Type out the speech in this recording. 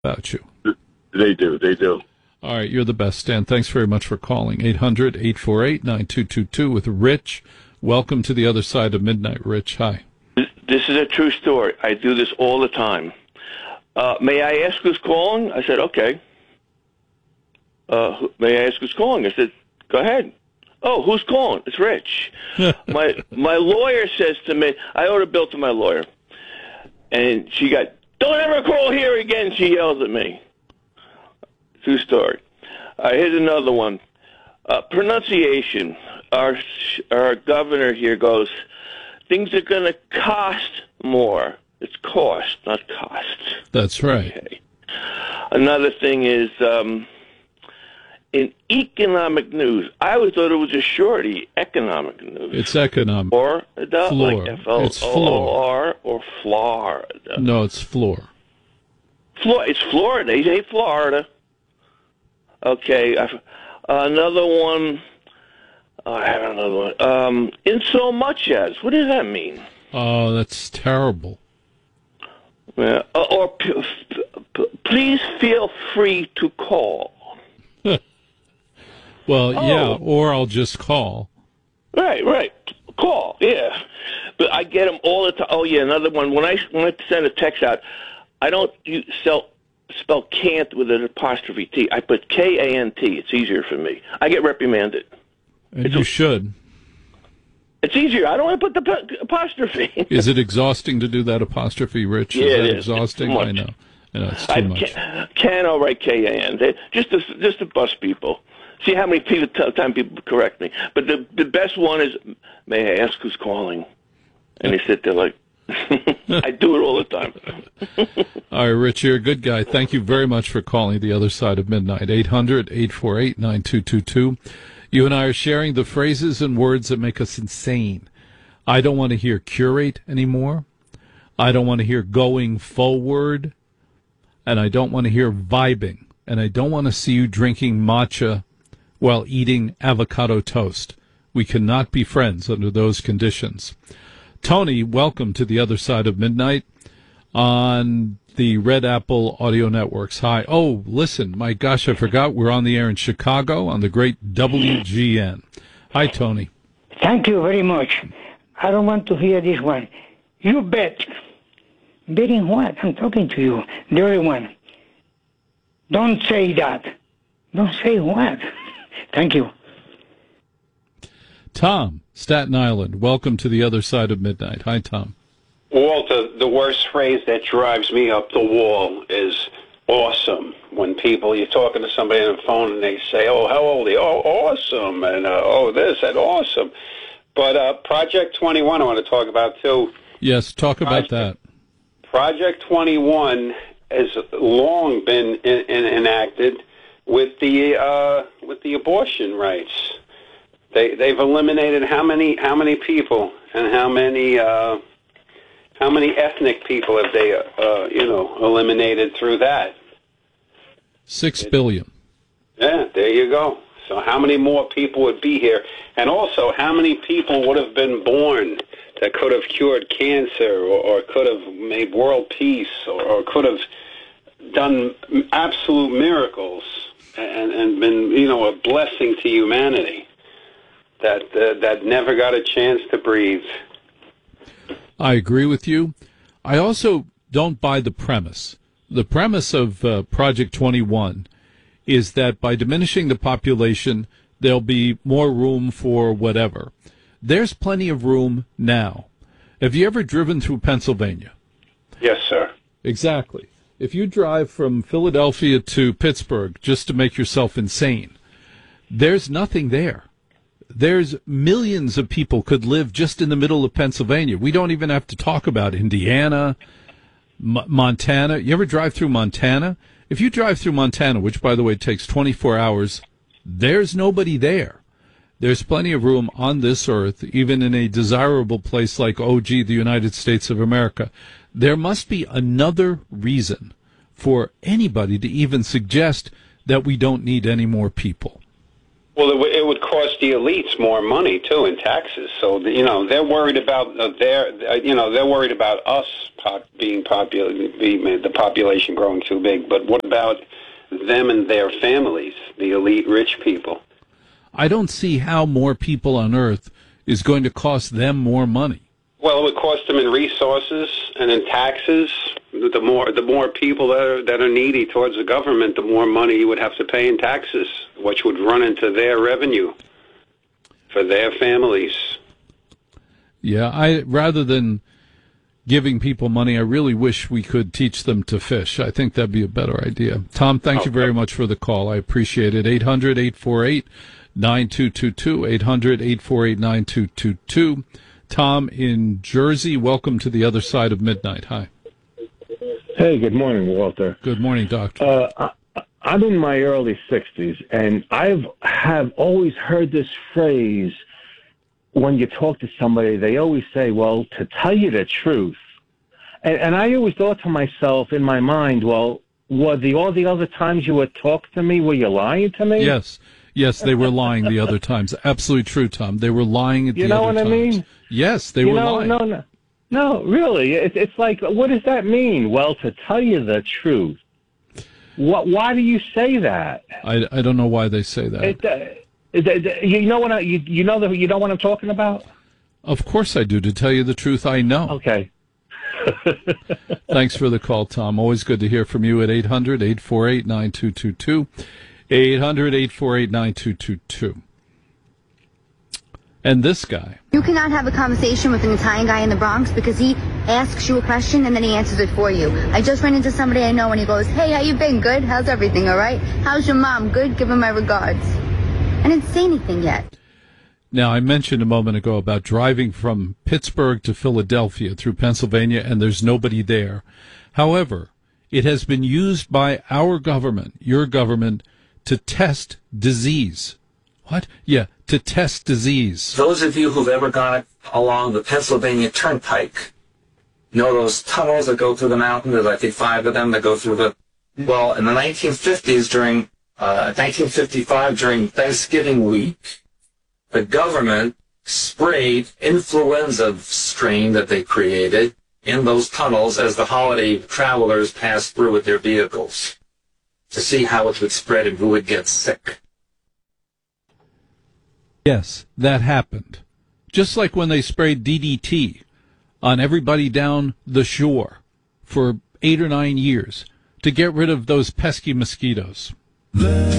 about you. They do. They do. All right, you're the best, Stan. Thanks very much for calling. 800-848-9222 with Rich. Welcome to the other side of midnight, Rich. Hi. This is a true story. I do this all the time. May I ask who's calling? I said, okay. May I ask who's calling? I said, go ahead. Oh, who's calling? It's Rich. My lawyer says to me, I owed a bill to my lawyer. And she got, don't ever call here again, she yells at me. True story. Here's another one. Pronunciation. Our governor here goes, things are going to cost more. It's cost, not cost. That's right. Okay. Another thing is, in economic news, I always thought it was a shorty, economic news. It's economic. Or floor. Like F-L-O-R or Florida. No, it's floor. It's Florida. They say Florida. Okay. Another one. I have another one. In so much as. What does that mean? Oh, that's terrible. Or please feel free to call. Well, yeah, or I'll just call. Right. Call, yeah. But I get them all the time. Oh, yeah, another one. When I send a text out, I don't spell can't with an apostrophe T. I put K-A-N-T. It's easier for me. I get reprimanded. And you should. It's easier. I don't want to put the apostrophe. Is it exhausting to do that apostrophe, Rich? Yeah, it is. Exhausting? I know. It's too much. I'll write K-A-N. Just to bust people. See how many time people correct me. But the best one is, may I ask who's calling? And they sit there like, I do it all the time. All right, Rich, you're a good guy. Thank you very much for calling the other side of midnight. 800-848-9222. You and I are sharing the phrases and words that make us insane. I don't want to hear curate anymore. I don't want to hear going forward. And I don't want to hear vibing. And I don't want to see you drinking matcha while eating avocado toast. We cannot be friends under those conditions. Tony, welcome to the other side of midnight on the Red Apple Audio Networks. Hi. Oh, listen, my gosh, I forgot we're on the air in Chicago on the great WGN. Hi, Tony. Thank you very much. I don't want to hear this one. You bet. Betting what? I'm talking to you. The other one. Don't say that. Don't say what? Thank you. Tom, Staten Island, welcome to the other side of midnight. Hi, Tom. Walter, the worst phrase that drives me up the wall is awesome. When you're talking to somebody on the phone and they say, oh, how old are you? Oh, awesome. And, this and awesome. But Project 21 I want to talk about, too. Yes, talk about that. Project 21 has long been enacted with the abortion rights. They've eliminated how many people and how many ethnic people have they eliminated through that? 6 billion. Yeah, there you go. So how many more people would be here? And also, how many people would have been born that could have cured cancer or could have made world peace or could have done absolute miracles and been, a blessing to humanity that never got a chance to breathe. I agree with you. I also don't buy the premise. The premise of Project 21 is that by diminishing the population, there'll be more room for whatever. There's plenty of room now. Have you ever driven through Pennsylvania? Yes, sir. Exactly. If you drive from Philadelphia to Pittsburgh just to make yourself insane, there's nothing there. There's millions of people could live just in the middle of Pennsylvania. We don't even have to talk about Indiana, Montana. You ever drive through Montana? If you drive through Montana, which, by the way, takes 24 hours, there's nobody there. There's plenty of room on this earth, even in a desirable place like OG, the United States of America. There must be another reason for anybody to even suggest that we don't need any more people. Well, it would cost the elites more money too in taxes. So they're worried about they're worried about us being popular, the population growing too big. But what about them and their families, the elite rich people? I don't see how more people on Earth is going to cost them more money. Well, it would cost them in resources and in taxes. The more people that are needy towards the government, the more money you would have to pay in taxes, which would run into their revenue for their families. Yeah, rather than giving people money, I really wish we could teach them to fish. I think that'd be a better idea. Tom, thank you very much for the call. I appreciate it. 800-848-9222, 800-848-9222. Tom in Jersey, welcome to the other side of midnight. Hi. Hey, good morning, Walter. Good morning, Doctor. I'm in my early 60s, and have always heard this phrase when you talk to somebody. They always say, well, to tell you the truth. And I always thought to myself in my mind, well, all the other times you would talk to me, were you lying to me? Yes, they were lying the other times. Absolutely true, Tom. They were lying at the other times. You know what I mean? Yes, they were lying. No, really. It's like, what does that mean? Well, to tell you the truth. Why do you say that? I don't know why they say that. You know what I'm talking about? Of course I do. To tell you the truth, I know. Okay. Thanks for the call, Tom. Always good to hear from you at 800-848-9222. 800-848-9222. And this guy. You cannot have a conversation with an Italian guy in the Bronx because he asks you a question and then he answers it for you. I just ran into somebody I know and he goes, hey, how you been? Good? How's everything? All right? How's your mom? Good? Give him my regards. I didn't say anything yet. Now, I mentioned a moment ago about driving from Pittsburgh to Philadelphia through Pennsylvania and there's nobody there. However, it has been used by our government, your government, to test disease. What? Yeah, to test disease. Those of you who've ever gone along the Pennsylvania Turnpike know those tunnels that go through the mountain. There's, I think, 5 of them that go through the... Well, in the 1950s, during 1955, during Thanksgiving week, the government sprayed influenza strain that they created in those tunnels as the holiday travelers passed through with their vehicles to see how it would spread and who would get sick. Yes, that happened. Just like when they sprayed DDT on everybody down the shore for 8 or 9 years to get rid of those pesky mosquitoes.